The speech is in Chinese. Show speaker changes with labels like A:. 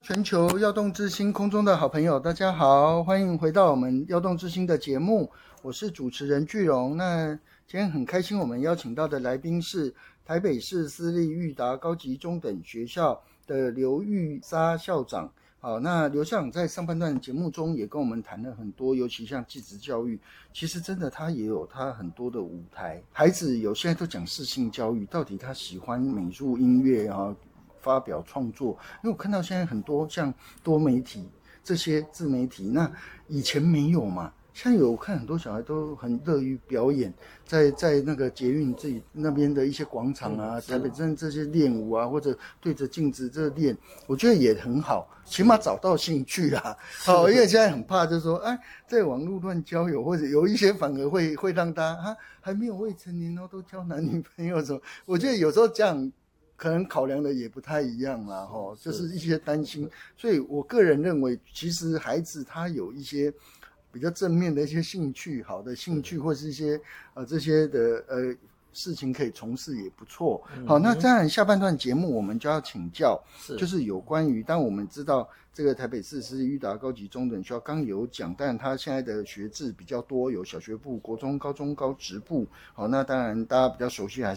A: 全球耀动之星空中的好朋友，大家好，欢迎回到我们耀动之星的节目，我是主持人巨荣。那今天很开心，我们邀请到的来宾是台北市私立育达高级中等学校的刘玉莎校长。好，那刘校长在上半段节目中也跟我们谈了很多，尤其像技职教育，其实真的他也有他很多的舞台。孩子有现在都讲适性教育，到底他喜欢美术、音乐啊，发表创作？因为我看到现在很多像多媒体这些自媒体，那以前没有嘛。现在有看很多小孩都很乐于表演，在那个捷运自己那边的一些广场啊，台北镇这些练舞啊，或者对着镜子这练，我觉得也很好，起码找到兴趣啦。好，因为现在很怕就是说，哎，在网络乱交友，或者有一些反而会让大家还没有未成年然后都交男女朋友什么，我觉得有时候这样可能考量的也不太一样啦，就是一些担心。所以我个人认为，其实孩子他有一些比较正面的一些兴趣，好的兴趣或是一些这些的事情可以从事也不错。好，那当然下半段节目我们就要请教，就是有关于，当我们知道这个台北市是育达高级中等学校，刚有讲，但它现在的学制比较多，有小学部、国中、高中、高职部。好，那当然大家比较熟悉还